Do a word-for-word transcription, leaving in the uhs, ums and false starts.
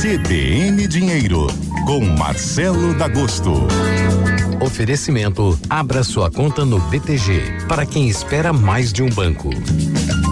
G B M Dinheiro, com Marcelo D'Agosto. Oferecimento: abra sua conta no B T G, para quem espera mais de um banco.